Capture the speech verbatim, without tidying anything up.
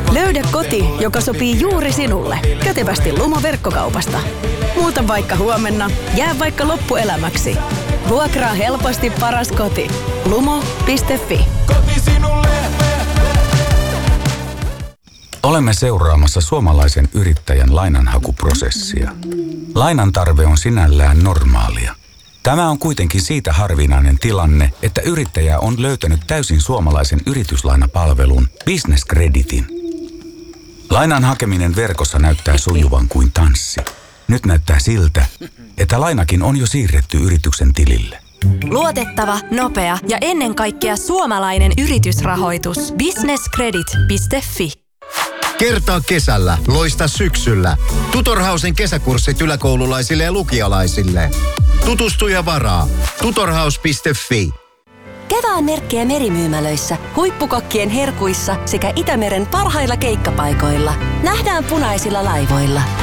Löydä koti, joka sopii juuri sinulle. Kätevästi Lumo verkkokaupasta. Muuta vaikka huomenna, jää vaikka loppuelämäksi. Vuokraa helposti paras koti. lumo piste fi. Koti sinulle. Olemme seuraamassa suomalaisen yrittäjän lainanhakuprosessia. Lainan tarve on sinällään normaalia. Tämä on kuitenkin siitä harvinainen tilanne, että yrittäjä on löytänyt täysin suomalaisen yrityslainapalvelun Business Creditin. Lainan hakeminen verkossa näyttää sujuvan kuin tanssi. Nyt näyttää siltä, että lainakin on jo siirretty yrityksen tilille. Luotettava, nopea ja ennen kaikkea suomalainen yritysrahoitus. business credit piste fi. Kertaa kesällä, loista syksyllä. Tutorhausen kesäkurssit yläkoululaisille ja lukialaisille. Tutustu ja varaa. tutorhaus piste fi. Kevään merkkejä merimyymälöissä, huippukokkien herkuissa sekä Itämeren parhailla keikkapaikoilla. Nähdään punaisilla laivoilla.